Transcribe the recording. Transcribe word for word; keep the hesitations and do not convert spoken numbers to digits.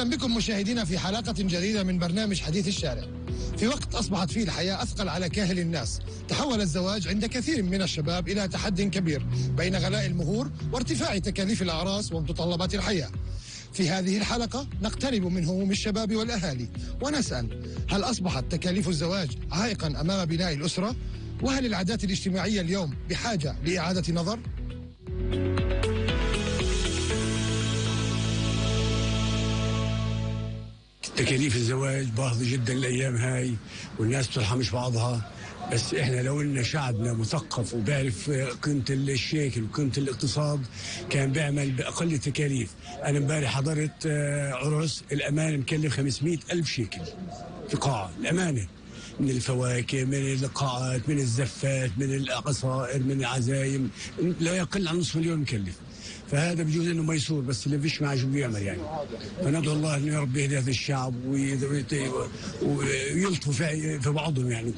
أهلا بكم مشاهدينا في حلقة جديدة من برنامج حديث الشارع. في وقت أصبحت فيه الحياة أثقل على كاهل الناس، تحول الزواج عند كثير من الشباب إلى تحدي كبير بين غلاء المهور وارتفاع تكاليف الأعراس ومتطلبات الحياة. في هذه الحلقة نقترب من هموم الشباب والأهالي ونسأل: هل أصبحت تكاليف الزواج عائقا أمام بناء الأسرة؟ وهل العادات الاجتماعية اليوم بحاجة لإعادة نظر؟ تكاليف الزواج باهظة جدا الأيام هاي، والناس بترحمش بعضها. بس إحنا لو إن شعبنا مثقف وبعرف قيمة الشيكل وقيمة الاقتصاد كان بيعمل بأقل تكاليف. أنا امبارح حضرت عرس الأمانة مكلف خمسمائة ألف شيكل في قاعة الأمانة، من الفواكه، من اللقاءات، من الزفات، من العصائر، من العزايم، لا يقل عن نصف مليون مكلف. فهذا بجوز انه ميسور، بس اللي فيش معه شو بيعمل يعني. فندعو الله انه يا رب يهدي هذا الشعب ويلطفوا في بعضهم يعني.